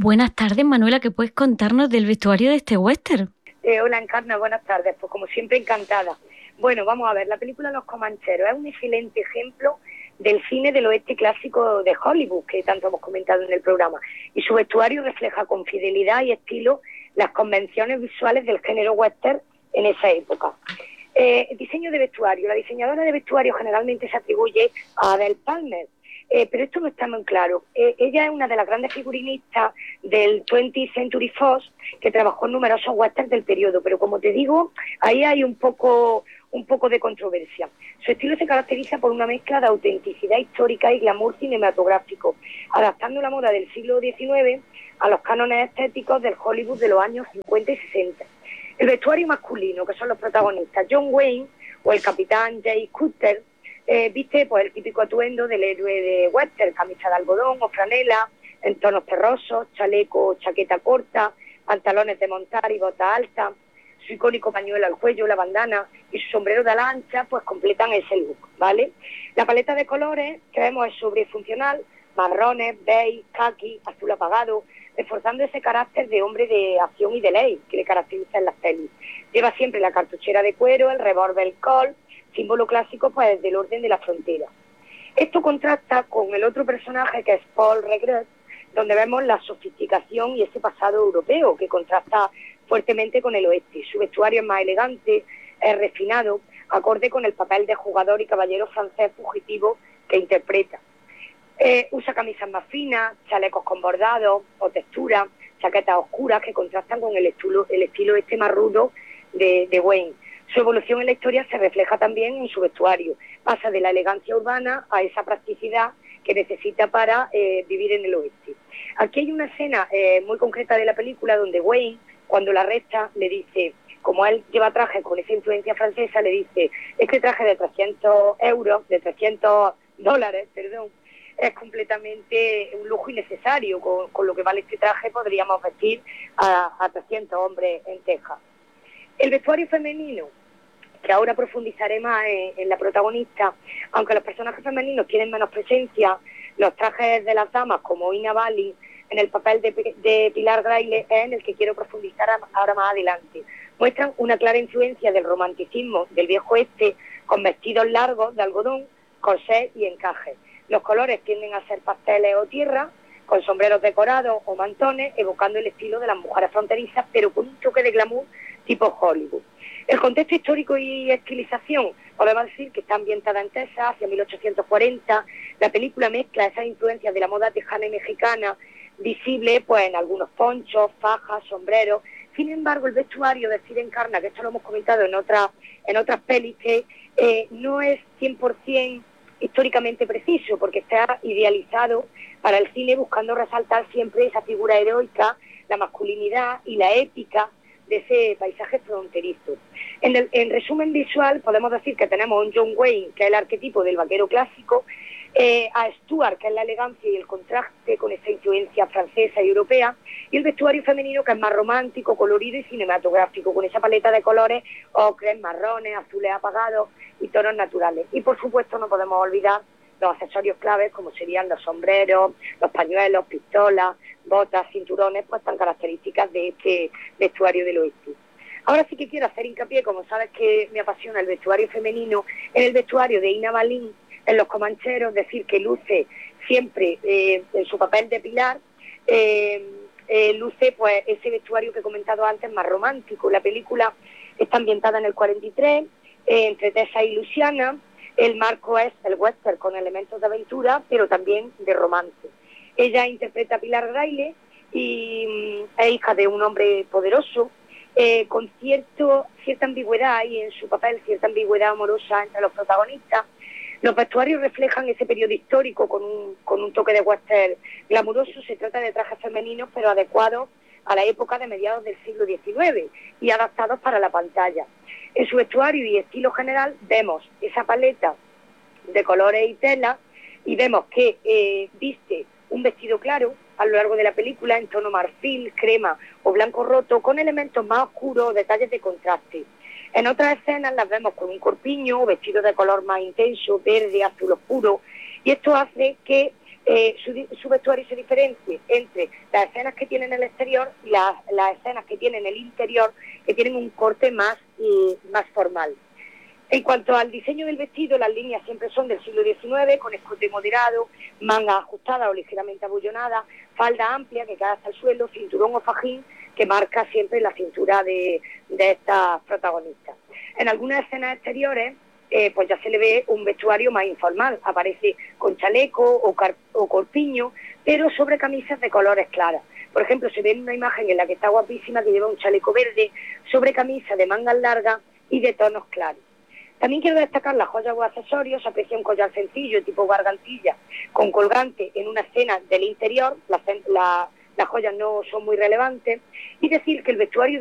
Buenas tardes, Manuela, ¿qué puedes contarnos del vestuario de este western? Hola, Encarna, buenas tardes. Pues como siempre, encantada. Bueno, vamos a ver, la película Los Comancheros es un excelente ejemplo del cine del oeste clásico de Hollywood, que tanto hemos comentado en el programa. Y su vestuario refleja con fidelidad y estilo las convenciones visuales del género western en esa época. Diseño de vestuario. La diseñadora de vestuario generalmente se atribuye a Adele Palmer, pero esto no está muy claro. Ella es una de las grandes figurinistas del 20th Century Fox que trabajó en numerosos westerns del periodo, pero como te digo, ahí hay un poco de controversia. Su estilo se caracteriza por una mezcla de autenticidad histórica y glamour cinematográfico, adaptando la moda del siglo XIX a los cánones estéticos del Hollywood de los años 50 y 60. El vestuario masculino, que son los protagonistas, John Wayne o el capitán Jay Cutter, viste pues el típico atuendo del héroe de western, camisa de algodón o franela, en tonos terrosos, chaleco o chaqueta corta, pantalones de montar y botas altas, su icónico pañuelo al cuello, la bandana y su sombrero de ala ancha, pues completan ese look, ¿vale? La paleta de colores que vemos es sobrefuncional, marrones, beige, khaki, azul apagado, reforzando ese carácter de hombre de acción y de ley que le caracteriza en las pelis. Lleva siempre la cartuchera de cuero, el revólver Colt, símbolo clásico pues del orden de la frontera. Esto contrasta con el otro personaje que es Paul Regret, donde vemos la sofisticación y ese pasado europeo que contrasta fuertemente con el oeste. Su vestuario es más elegante, es refinado, acorde con el papel de jugador y caballero francés fugitivo que interpreta. Usa camisas más finas, chalecos con bordados o texturas, chaquetas oscuras que contrastan con el estilo este más rudo de Wayne. Su evolución en la historia se refleja también en su vestuario. Pasa de la elegancia urbana a esa practicidad que necesita para vivir en el oeste. Aquí hay una escena muy concreta de la película donde Wayne, cuando la arresta, le dice, como él lleva traje con esa influencia francesa, le dice, este traje de 300 euros, de 300 dólares, perdón, es completamente un lujo innecesario. Con lo que vale este traje podríamos vestir a 300 hombres en Texas. El vestuario femenino, que ahora profundizaré más en la protagonista, aunque los personajes femeninos tienen menos presencia, los trajes de las damas, como Ina Balin, en el papel de Pilar Grayle, es en el que quiero profundizar ahora más adelante. Muestran una clara influencia del romanticismo del viejo oeste, con vestidos largos de algodón, corsés y encajes. Los colores tienden a ser pasteles o tierra, con sombreros decorados o mantones, evocando el estilo de las mujeres fronterizas, pero con un toque de glamour tipo Hollywood. El contexto histórico y estilización, podemos decir que está ambientada en Texas, hacia 1840. La película mezcla esas influencias de la moda tejana y mexicana, visible pues en algunos ponchos, fajas, sombreros. Sin embargo, el vestuario de Steve Encarna, que esto lo hemos comentado en otras pelis, que no es 100% históricamente preciso, porque está idealizado para el cine, buscando resaltar siempre esa figura heroica, la masculinidad y la épica de ese paisaje fronterizo. En resumen visual, podemos decir que tenemos a un John Wayne, que es el arquetipo del vaquero clásico, a Stuart, que es la elegancia y el contraste con esa influencia francesa y europea, y el vestuario femenino, que es más romántico, colorido y cinematográfico, con esa paleta de colores ocres, marrones, azules apagados y tonos naturales. Y por supuesto no podemos olvidar los accesorios claves, como serían los sombreros, los pañuelos, pistolas, botas, cinturones, pues tan características de este vestuario del oeste. Ahora sí que quiero hacer hincapié, como sabes que me apasiona el vestuario femenino, en el vestuario de Ina Balin en Los Comancheros, decir que luce siempre en su papel de Pilar, luce pues ese vestuario que he comentado antes, más romántico. La película está ambientada en el 43, entre Texas y Luisiana. El marco es el western con elementos de aventura, pero también de romance. Ella interpreta a Pilar Grayle y es hija de un hombre poderoso, con cierta ambigüedad y en su papel, cierta ambigüedad amorosa entre los protagonistas. Los vestuarios reflejan ese periodo histórico con un toque de western glamuroso. Se trata de trajes femeninos, pero adecuados a la época de mediados del siglo XIX y adaptados para la pantalla. En su vestuario y estilo general vemos esa paleta de colores y telas y vemos que viste un vestido claro a lo largo de la película en tono marfil, crema o blanco roto, con elementos más oscuros o detalles de contraste. En otras escenas las vemos con un corpiño o vestido de color más intenso, verde, azul oscuro, y esto hace que Su vestuario se diferencia entre las escenas que tiene en el exterior y las escenas que tiene en el interior, que tienen un corte más formal. En cuanto al diseño del vestido, las líneas siempre son del siglo XIX, con escote moderado, manga ajustada o ligeramente abullonada, falda amplia que cae hasta el suelo, cinturón o fajín que marca siempre la cintura de estas protagonistas. En algunas escenas exteriores, pues ya se le ve un vestuario más informal, aparece con chaleco o corpiño, pero sobre camisas de colores claras. Por ejemplo, se ve una imagen en la que está guapísima, que lleva un chaleco verde, sobre camisa de mangas largas y de tonos claros. También quiero destacar las joyas o accesorios. Se aprecia un collar sencillo, tipo gargantilla, con colgante en una escena del interior. Las joyas no son muy relevantes. Y decir que el vestuario